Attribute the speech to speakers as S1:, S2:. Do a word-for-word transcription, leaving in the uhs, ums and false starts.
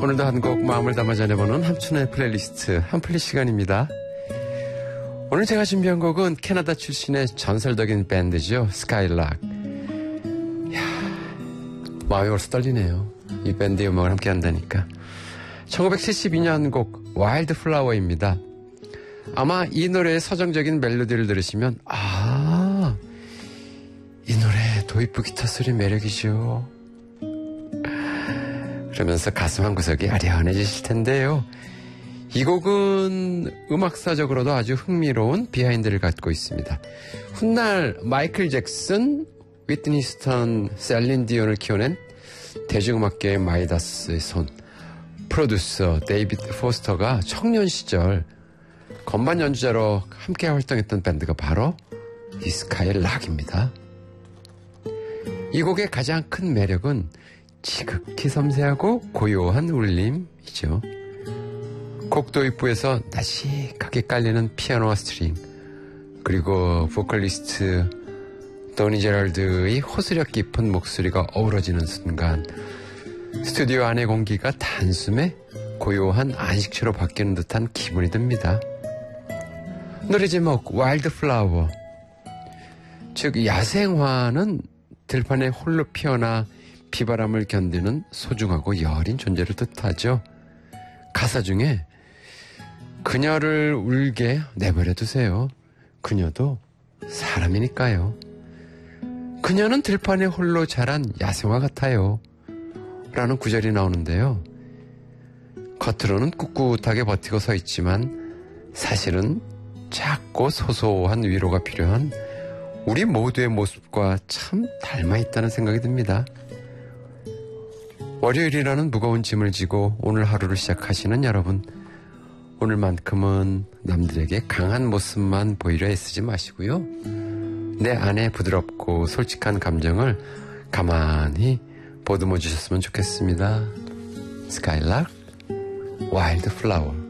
S1: 오늘도 한 곡 마음을 담아 전해보는 함춘의 플레이리스트 한플리 시간입니다. 오늘 제가 준비한 곡은 캐나다 출신의 전설적인 밴드죠. 스카일락. 이야, 마음이 벌써 떨리네요. 이 밴드의 음악을 함께 한다니까. 천구백칠십이 년 곡 와일드 플라워입니다. 아마 이 노래의 서정적인 멜로디를 들으시면 아, 이 노래 도입부 기타 소리 매력이죠. 그러면서 가슴 한구석이 아련해지실 텐데요. 이 곡은 음악사적으로도 아주 흥미로운 비하인드를 갖고 있습니다. 훗날 마이클 잭슨, 위트니 휴스턴, 셀린 디온을 키워낸 대중음악계의 마이다스의 손, 프로듀서 데이비드 포스터가 청년 시절 건반 연주자로 함께 활동했던 밴드가 바로 이 스카일락입니다. 이 곡의 가장 큰 매력은 지극히 섬세하고 고요한 울림이죠. 곡 도입부에서 나직하게 깔리는 피아노와 스트링, 그리고 보컬리스트 도니 제럴드의 호소력 깊은 목소리가 어우러지는 순간 스튜디오 안의 공기가 단숨에 고요한 안식처로 바뀌는 듯한 기분이 듭니다. 노래 제목 와일드 플라워, 즉 야생화는 들판에 홀로 피어나 비바람을 견디는 소중하고 여린 존재를 뜻하죠. 가사 중에 그녀를 울게 내버려 두세요. 그녀도 사람이니까요. 그녀는 들판에 홀로 자란 야생화 같아요. 라는 구절이 나오는데요. 겉으로는 꿋꿋하게 버티고 서 있지만 사실은 작고 소소한 위로가 필요한 우리 모두의 모습과 참 닮아있다는 생각이 듭니다. 월요일이라는 무거운 짐을 지고 오늘 하루를 시작하시는 여러분, 오늘만큼은 남들에게 강한 모습만 보이려 애쓰지 마시고요. 내 안에 부드럽고 솔직한 감정을 가만히 보듬어 주셨으면 좋겠습니다. 스카일락, 와일드 플라워.